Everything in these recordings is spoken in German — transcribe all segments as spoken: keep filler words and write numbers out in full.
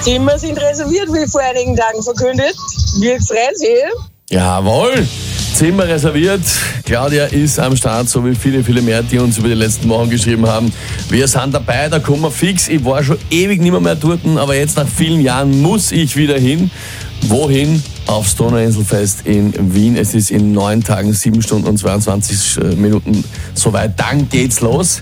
Zimmer sind reserviert, wie vor einigen Tagen verkündet. Wir freuen Sie. Jawohl, Zimmer reserviert. Claudia ist am Start, so wie viele, viele mehr, die uns über die letzten Wochen geschrieben haben. Wir sind dabei, da kommen wir fix. Ich war schon ewig nicht mehr, mehr dort, aber jetzt nach vielen Jahren muss ich wieder hin. Wohin? Aufs Donauinselfest in Wien. Es ist in neun Tagen, sieben Stunden und zweiundzwanzig Minuten soweit. Dann geht's los.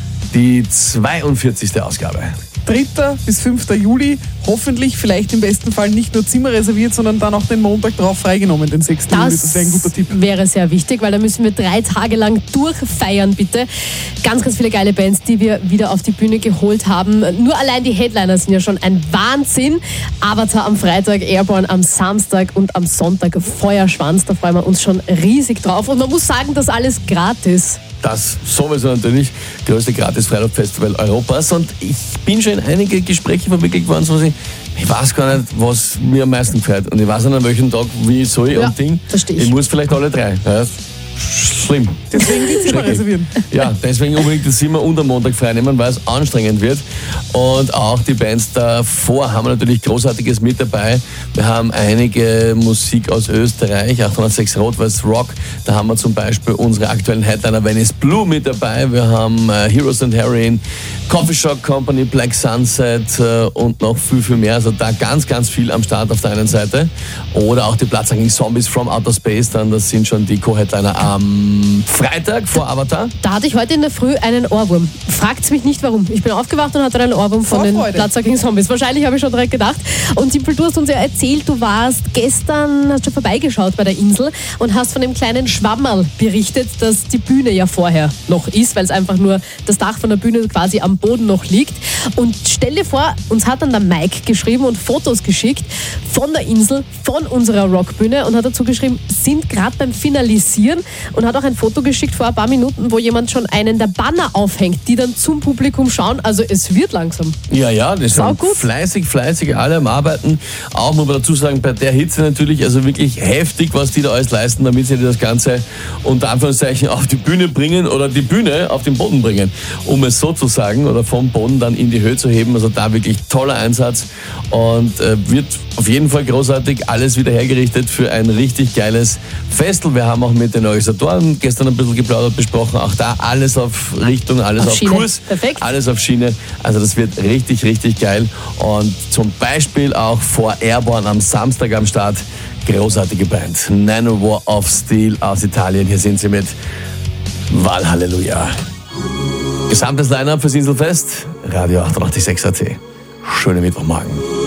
Die zweiundvierzigste Ausgabe. dritter bis fünfter Juli, hoffentlich, vielleicht im besten Fall nicht nur Zimmer reserviert, sondern dann auch den Montag drauf freigenommen, den sechsten Juli. Das wäre ein guter Tipp. Wäre sehr wichtig, weil da müssen wir drei Tage lang durchfeiern, bitte. Ganz, ganz viele geile Bands, die wir wieder auf die Bühne geholt haben. Nur allein die Headliner sind ja schon ein Wahnsinn. Avatar am Freitag, Airborne am Samstag und am Sonntag Feuerschwanz. Da freuen wir uns schon riesig drauf. Und man muss sagen, das alles gratis. Das sowieso natürlich, größte Gratis-Freirad-Festival Europas. Und ich bin schon in einige Gespräche verwickelt worden, so ich, ich weiß gar nicht, was mir am meisten gefällt. Und ich weiß nicht, an welchem Tag, wie soll ich ja, und Ding. Verstehe ich. Ich muss vielleicht alle drei. Ja, schlimm. Deswegen die Zimmer reservieren. Ja, deswegen unbedingt das Zimmer und am Montag freinehmen, weil es anstrengend wird. Und auch die Bands davor haben natürlich Großartiges mit dabei. Wir haben einige Musik aus Österreich, achthundertsechs Rot-Weiß Rock. Da haben wir zum Beispiel unsere aktuellen Headliner Venice Blue mit dabei. Wir haben äh, Heroes and Heroin, Coffee Shop Company, Black Sunset äh, und noch viel, viel mehr. Also da ganz, ganz viel am Start auf der einen Seite. Oder auch die Platzanging Zombies from Outer Space. Dann, das sind schon die Co-Headliner am Freitag vor Avatar. Da hatte ich heute in der Früh einen Ohrwurm. Fragt's mich nicht warum. Ich bin aufgewacht und hatte einen Ohrwurm von den Platzanging Zombies. Wahrscheinlich habe ich schon direkt gedacht. Und Simpel, du hast uns ja erzählt, du warst gestern, hast schon vorbeigeschaut bei der Insel und hast von dem kleinen Schwammerl berichtet, dass die Bühne ja vorher noch ist, weil es einfach nur das Dach von der Bühne quasi am Boden noch liegt. Und stell dir vor, uns hat dann der Mike geschrieben und Fotos geschickt von der Insel, von unserer Rockbühne und hat dazu geschrieben, sind gerade beim Finalisieren und hat auch ein Foto geschickt vor ein paar Minuten, wo jemand schon einen der Banner aufhängt, die dann zum Publikum schauen. Also es wird langsam. Ja, ja, das sind fleißig, fleißig alle am Arbeiten. Auch muss man dazu sagen, bei der Hitze natürlich, also wirklich heftig, was die da alles leisten, damit sie das Ganze unter Anführungszeichen auf die Bühne bringen oder die Bühne auf den Boden bringen, um es so zu sagen, oder vom Boden dann in die Höhe zu heben. Also da wirklich toller Einsatz und äh, wird auf jeden Fall großartig, alles wieder hergerichtet für ein richtig geiles Festel. Wir haben auch mit den Organisatoren gestern ein bisschen geplaudert, besprochen, auch da alles auf Richtung, alles auf, auf Kurs, Perfekt. Alles auf Schiene. Also das wird richtig, richtig geil. Und zum Beispiel auch vor Airborne am Samstag am Start, großartige Band, Nanowar of Steel aus Italien. Hier sind sie mit Valhalleluja. Gesamtes Line-Up fürs Inselfest, Radio achtundachtzig Komma sechs A T. Schönen Mittwochmorgen.